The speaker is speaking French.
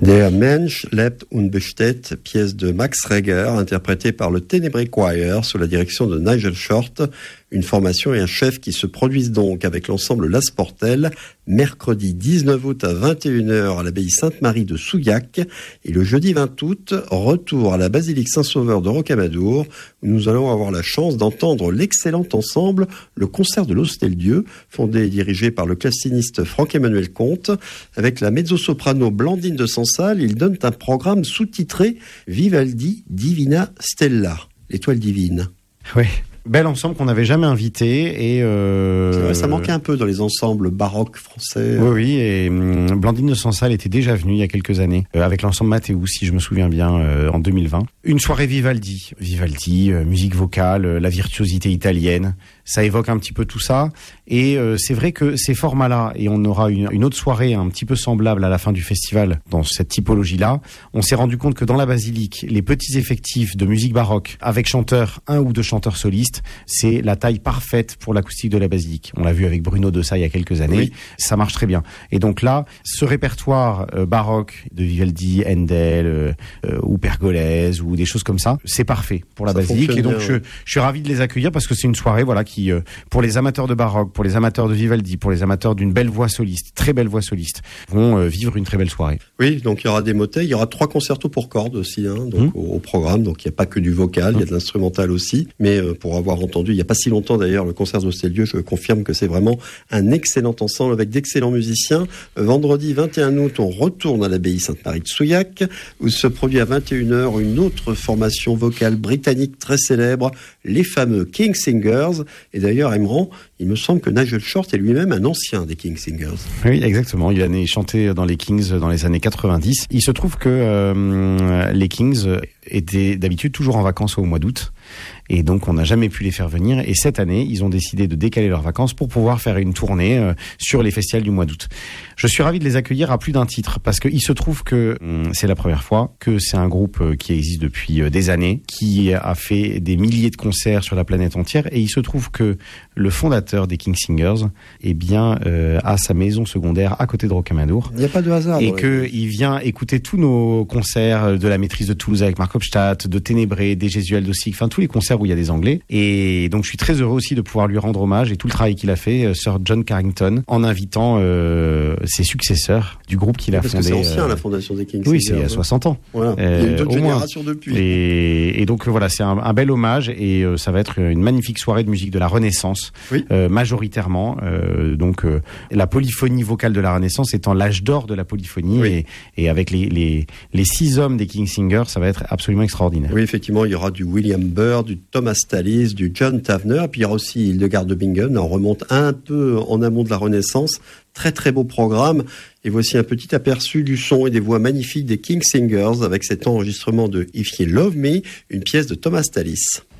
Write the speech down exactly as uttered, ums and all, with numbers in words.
Der Mensch lebt und besteht, pièce de Max Reger, interprétée par le Tenebrae Choir sous la direction de Nigel Short. Une formation et un chef qui se produisent donc avec l'ensemble Las Portelles, mercredi dix-neuf août à vingt et une heures à l'abbaye Sainte-Marie de Souillac, et le jeudi vingt août, retour à la basilique Saint-Sauveur de Rocamadour, où nous allons avoir la chance d'entendre l'excellent ensemble Le Concert de l'Hostel-Dieu, fondé et dirigé par le classiniste Franck-Emmanuel Comte. Avec la mezzo-soprano Blandine de Sansal, il donne un programme sous-titré Vivaldi Divina Stella, l'étoile divine. Oui. Bel ensemble qu'on n'avait jamais invité et euh... c'est vrai, ça manquait un peu dans les ensembles baroques français. Oui, oui. Et hum, Blandine de Sansal était déjà venue il y a quelques années euh, avec l'ensemble Mathéus, si je me souviens bien, euh, en deux mille vingt. Une soirée Vivaldi, Vivaldi, euh, musique vocale, euh, la virtuosité italienne. Ça évoque un petit peu tout ça. Et euh, c'est vrai que ces formats-là, et on aura une, une autre soirée un petit peu semblable à la fin du festival dans cette typologie-là, on s'est rendu compte que dans la basilique, les petits effectifs de musique baroque avec chanteurs, un ou deux chanteurs solistes, c'est la taille parfaite pour l'acoustique de la basilique. On l'a vu avec Bruno Dessay il y a quelques années, oui. Ça marche très bien. Et donc là, ce répertoire euh, baroque de Vivaldi, Handel euh, euh, ou Pergolèse ou des choses comme ça, c'est parfait pour la ça basilique. Et donc bien, je, ouais. je suis ravi de les accueillir parce que c'est une soirée voilà qui, euh, pour les amateurs de baroque, pour les amateurs de Vivaldi, pour les amateurs d'une belle voix soliste, très belle voix soliste, vont euh, vivre une très belle soirée. Oui, donc il y aura des motets, il y aura trois concertos pour cordes aussi hein, donc mmh. au, au programme. Donc il n'y a pas que du vocal, mmh. il y a de l'instrumental aussi. Mais euh, pour avoir entendu il n'y a pas si longtemps d'ailleurs le concert d'Hostel-Dieu, je confirme que c'est vraiment un excellent ensemble avec d'excellents musiciens. Euh, vendredi vingt et un août, on retourne à l'abbaye Sainte-Marie de Souillac où se produit à vingt et une heures une autre formation vocale britannique très célèbre, les fameux King Singers. Et d'ailleurs, Emran, il me semble que Nigel Short est lui-même un ancien des King Singers. Oui, exactement. Il a chanté dans les Kings dans les années quatre-vingt-dix. Il se trouve que euh, les Kings étaient d'habitude toujours en vacances au mois d'août. Et donc, on n'a jamais pu les faire venir. Et cette année, ils ont décidé de décaler leurs vacances pour pouvoir faire une tournée euh, sur les festivals du mois d'août. Je suis ravi de les accueillir à plus d'un titre parce qu'il se trouve que hum, c'est la première fois que c'est un groupe euh, qui existe depuis euh, des années, qui a fait des milliers de concerts sur la planète entière. Et il se trouve que le fondateur des King Singers, eh bien, euh, a sa maison secondaire à côté de Rocamadour. Il n'y a pas de hasard. Et qu'il vient écouter tous nos concerts de la maîtrise de Toulouse avec Marc Hofstadt, de Ténébré, des Jésuels d'Ossig, enfin tous les concerts où il y a des Anglais. Et donc je suis très heureux aussi de pouvoir lui rendre hommage et tout le travail qu'il a fait, euh, Sir John Carrington, en invitant euh, ses successeurs du groupe qu'il a Parce fondé. Parce que c'est ancien euh, la fondation des King Oui, Singers, c'est il y a soixante ans. Voilà. Euh, il y a une autre génération depuis. Et, et donc voilà, c'est un, un bel hommage et euh, ça va être une magnifique soirée de musique de la Renaissance, oui. euh, majoritairement. Euh, donc euh, la polyphonie vocale de la Renaissance étant l'âge d'or de la polyphonie oui. et, et avec les, les, les six hommes des King Singers, ça va être absolument extraordinaire. Oui, effectivement, il y aura du William Byrd, du Thomas Tallis, du John Tavener, puis il y aura aussi Hildegard de Bingen. On remonte un peu en amont de la Renaissance. Très très beau programme. Et voici un petit aperçu du son et des voix magnifiques des King Singers avec cet enregistrement de If You Love Me, une pièce de Thomas Tallis.